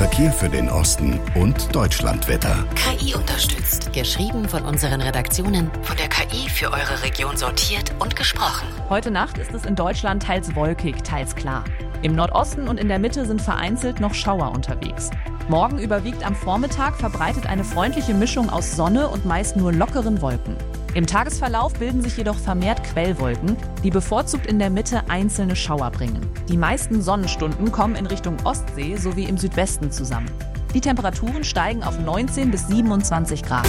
Verkehr für den Osten und Deutschlandwetter. KI unterstützt. Geschrieben von unseren Redaktionen, von der KI für eure Region sortiert und gesprochen. Heute Nacht ist es in Deutschland teils wolkig, teils klar. Im Nordosten und in der Mitte sind vereinzelt noch Schauer unterwegs. Morgen überwiegt am Vormittag verbreitet eine freundliche Mischung aus Sonne und meist nur lockeren Wolken. Im Tagesverlauf bilden sich jedoch vermehrt Quellwolken, die bevorzugt in der Mitte einzelne Schauer bringen. Die meisten Sonnenstunden kommen in Richtung Ostsee sowie im Südwesten zusammen. Die Temperaturen steigen auf 19 bis 27 Grad.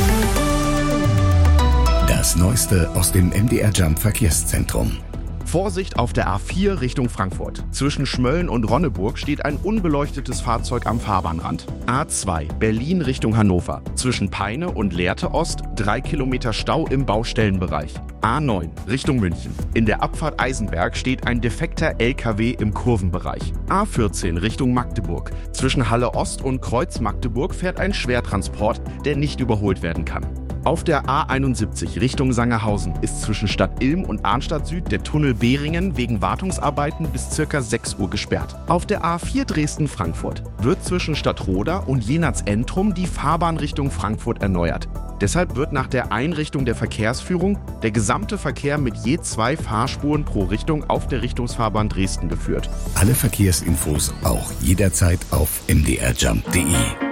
Das Neueste aus dem MDR Jump Verkehrszentrum. Vorsicht auf der A4 Richtung Frankfurt. Zwischen Schmölln und Ronneburg steht ein unbeleuchtetes Fahrzeug am Fahrbahnrand. A2 Berlin Richtung Hannover. Zwischen Peine und Lehrte Ost 3 Kilometer Stau im Baustellenbereich. A9 Richtung München. In der Abfahrt Eisenberg steht ein defekter LKW im Kurvenbereich. A14 Richtung Magdeburg. Zwischen Halle Ost und Kreuz Magdeburg fährt ein Schwertransport, der nicht überholt werden kann. Auf der A71 Richtung Sangerhausen ist zwischen Stadt Ilm und Arnstadt Süd der Tunnel Behringen wegen Wartungsarbeiten bis ca. 6 Uhr gesperrt. Auf der A4 Dresden-Frankfurt wird zwischen Stadtroda und Jenatz-Entrum die Fahrbahn Richtung Frankfurt erneuert. Deshalb wird nach der Einrichtung der Verkehrsführung der gesamte Verkehr mit je 2 Fahrspuren pro Richtung auf der Richtungsfahrbahn Dresden geführt. Alle Verkehrsinfos auch jederzeit auf mdrjump.de.